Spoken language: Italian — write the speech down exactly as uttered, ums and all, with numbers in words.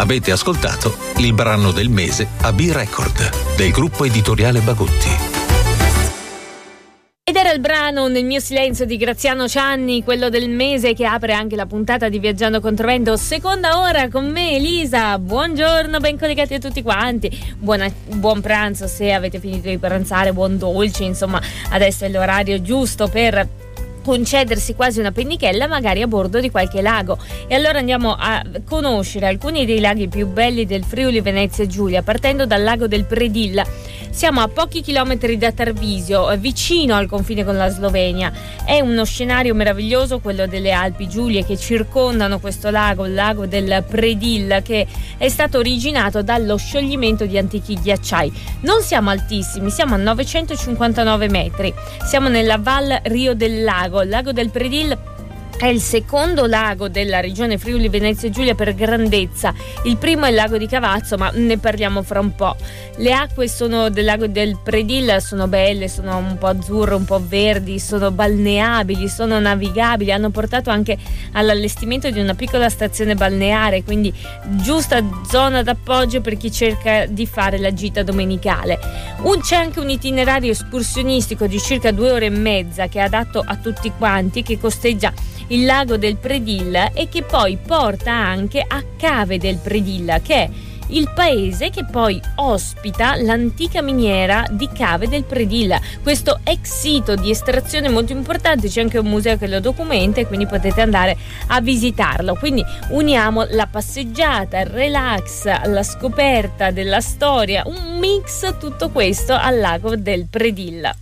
Avete ascoltato il brano del mese a B-Record del gruppo editoriale Bagutti. Ed era il brano Nel mio silenzio di Graziano Cianni, quello del mese, che apre anche la puntata di Viaggiando Controvento, seconda ora con me, Elisa. Buongiorno, ben collegati a tutti quanti. Buona, buon pranzo se avete finito di pranzare, buon dolce, insomma adesso è l'orario giusto per concedersi quasi una pennichella, magari a bordo di qualche lago. E allora andiamo a conoscere alcuni dei laghi più belli del Friuli Venezia Giulia, partendo dal lago del Predil. Siamo a pochi chilometri da Tarvisio, vicino al confine con la Slovenia. È uno scenario meraviglioso quello delle Alpi Giulie che circondano questo lago, il lago del Predil, che è stato originato dallo scioglimento di antichi ghiacciai. Non siamo altissimi, siamo a novecentocinquantanove metri. Siamo nella Val Rio del Lago. Il lago del Predil è il secondo lago della regione Friuli Venezia Giulia per grandezza. Il primo è il lago di Cavazzo, ma ne parliamo fra un po'. Le acque sono del lago del Predil sono belle, sono un po' azzurre, un po' verdi, sono balneabili, sono navigabili, hanno portato anche all'allestimento di una piccola stazione balneare, quindi giusta zona d'appoggio per chi cerca di fare la gita domenicale. Un, c'è anche un itinerario escursionistico di circa due ore e mezza che è adatto a tutti quanti, che costeggia il lago del Predil e che poi porta anche a Cave del Predil, che è il paese che poi ospita l'antica miniera di Cave del Predil. Questo ex sito di estrazione molto importante, c'è anche un museo che lo documenta e quindi potete andare a visitarlo. Quindi uniamo la passeggiata, il relax, la scoperta della storia, un mix, tutto questo al lago del Predil.